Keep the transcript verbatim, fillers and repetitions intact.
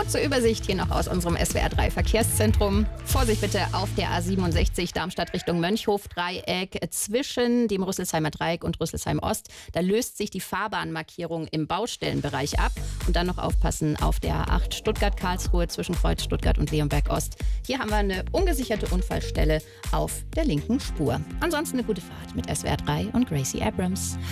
Kurze Übersicht hier noch aus unserem S W R drei Verkehrszentrum. Vorsicht bitte auf der A siebenundsechzig Darmstadt Richtung Mönchhof-Dreieck zwischen dem Rüsselsheimer Dreieck und Rüsselsheim Ost. Da löst sich die Fahrbahnmarkierung im Baustellenbereich ab. Und dann noch aufpassen auf der A acht Stuttgart-Karlsruhe zwischen Kreuz Stuttgart und Leonberg Ost. Hier haben wir eine ungesicherte Unfallstelle auf der linken Spur. Ansonsten eine gute Fahrt mit S W R drei und Gracie Abrams.